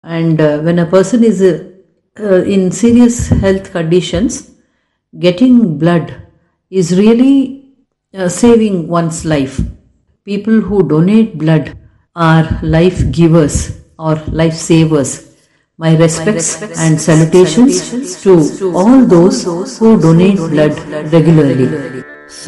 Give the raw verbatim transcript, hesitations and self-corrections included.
And uh, when a person is uh, uh, in serious health conditions, getting blood is really uh, saving one's life. People who donate blood are life givers or life savers. My respects and salutations to all those who donate blood regularly.